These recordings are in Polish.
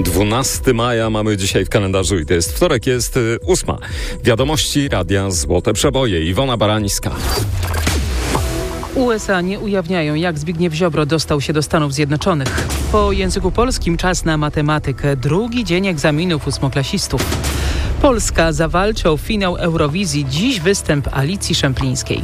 12 maja mamy dzisiaj w kalendarzu i to jest wtorek, jest 8. Wiadomości Radia Złote Przeboje. Iwona Barańska. USA nie ujawniają, jak Zbigniew Ziobro dostał się do Stanów Zjednoczonych. Po języku polskim czas na matematykę. Drugi dzień egzaminów ósmoklasistów. Polska zawalczy o finał Eurowizji. Dziś występ Alicji Szemplińskiej.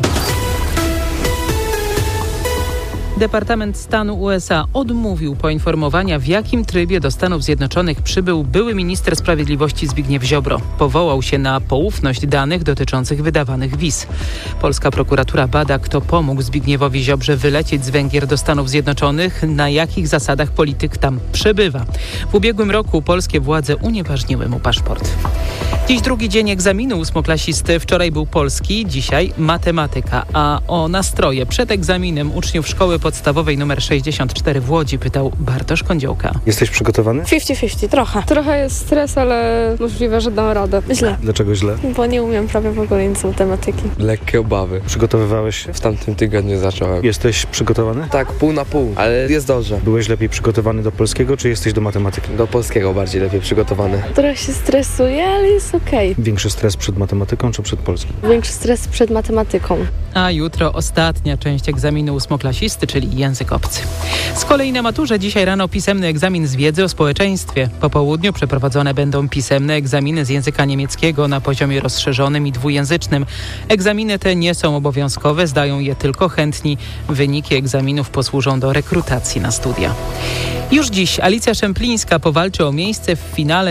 Departament Stanu USA odmówił poinformowania, w jakim trybie do Stanów Zjednoczonych przybył były minister sprawiedliwości Zbigniew Ziobro. Powołał się na poufność danych dotyczących wydawanych wiz. Polska prokuratura bada, kto pomógł Zbigniewowi Ziobrze wylecieć z Węgier do Stanów Zjednoczonych, na jakich zasadach polityk tam przebywa. W ubiegłym roku polskie władze unieważniły mu paszport. Dziś drugi dzień egzaminu ósmoklasisty. Wczoraj był polski, dzisiaj matematyka. A o nastroje przed egzaminem uczniów szkoły podstawowej nr 64 w Łodzi pytał Bartosz Kądziołka. Jesteś przygotowany? 50-50, trochę. Trochę jest stres, ale możliwe, że dam radę. Źle. Dlaczego źle? Bo nie umiem prawie w ogóle nic z matematyki. Lekkie obawy. Przygotowywałeś się? W tamtym tygodniu zacząłem. Jesteś przygotowany? Tak, pół na pół, ale jest dobrze. Byłeś lepiej przygotowany do polskiego, czy jesteś do matematyki? Do polskiego bardziej lepiej przygotowany. Trochę się stresuję, ale jest okej. Większy stres przed matematyką, czy przed polskim? Większy stres przed matematyką. A jutro ostatnia część egzaminu ósmoklasisty, czyli język obcy. Z kolei na maturze dzisiaj rano pisemny egzamin z wiedzy o społeczeństwie. Po południu przeprowadzone będą pisemne egzaminy z języka niemieckiego na poziomie rozszerzonym i dwujęzycznym. Egzaminy te nie są obowiązkowe, zdają je tylko chętni. Wyniki egzaminów posłużą do rekrutacji na studia. Już dziś Alicja Szemplińska powalczy o miejsce w finale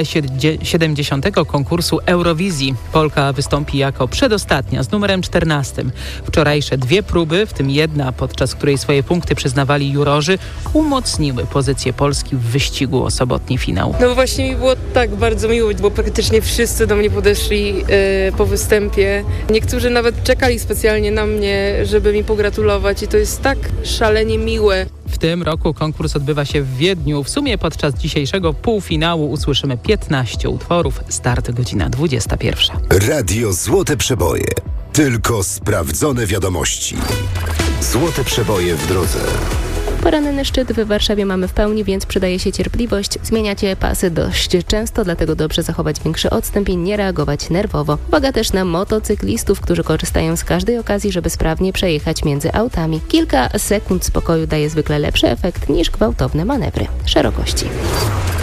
70. konkursu Eurowizji. Polka wystąpi jako przedostatnia z numerem 14. Wczorajsze dwie próby, w tym jedna, podczas której swoje punkty przyznawali jurorzy, umocniły pozycję Polski w wyścigu o sobotni finał. No właśnie mi było tak bardzo miło, bo praktycznie wszyscy do mnie podeszli po występie. Niektórzy nawet czekali specjalnie na mnie, żeby mi pogratulować i to jest tak szalenie miłe. W tym roku konkurs odbywa się w Wiedniu. W sumie podczas dzisiejszego półfinału usłyszymy 15 utworów. Start godzina 21. Radio Złote Przeboje. Tylko sprawdzone wiadomości. Złote Przeboje w drodze. Poranny szczyt w Warszawie mamy w pełni, więc przydaje się cierpliwość. Zmieniacie pasy dość często, dlatego dobrze zachować większy odstęp i nie reagować nerwowo. Uwaga też na motocyklistów, którzy korzystają z każdej okazji, żeby sprawnie przejechać między autami. Kilka sekund spokoju daje zwykle lepszy efekt niż gwałtowne manewry szerokości.